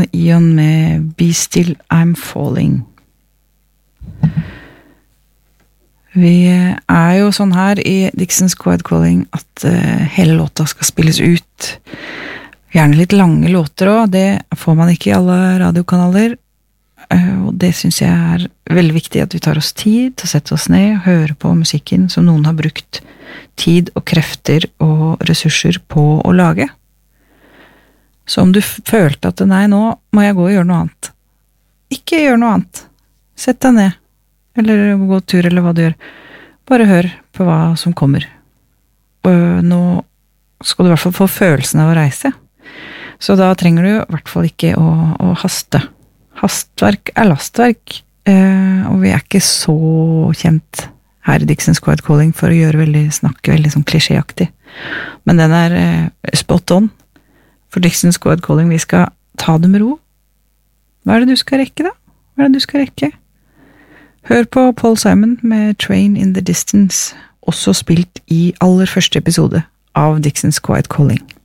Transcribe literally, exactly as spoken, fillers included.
Celine Dion med Be Still, I'm Falling. Vi er jo sånn her i Dixon's Quiet Calling at uh, hele låta skal spilles ut. Gjerne litt lange låter også, det får man ikke i alle radiokanaler. Uh, og det synes jeg er veldig viktig at vi tar oss tid til å sette oss ned og høre på musikken som noen har brukt tid og krefter og ressurser på å lage. Så om du følte at nei, nå må jeg gå og gjøre noe annet. Ikke gjør noe annet. Sett deg ned. Eller gå tur, eller hva du gjør. Bare hør på hva som kommer. Og nå skal du i hvert fall få følelsen av å reise. Så da trenger du i hvert fall ikke å, å haste. Hastverk er lastverk, eh, og vi er ikke så kjent her i Dixon's Quiet Calling for å gjøre veldig, snakke veldig sånn klisjéaktig. Men den er eh, spot on. For Dixon's Quiet Calling, vi skal ta det med ro. Hva er det du skal rekke da? Hva er det du skal rekke? Hør på Paul Simon med Train in the Distance, også spilt i aller første episode av Dixon's Quiet Calling.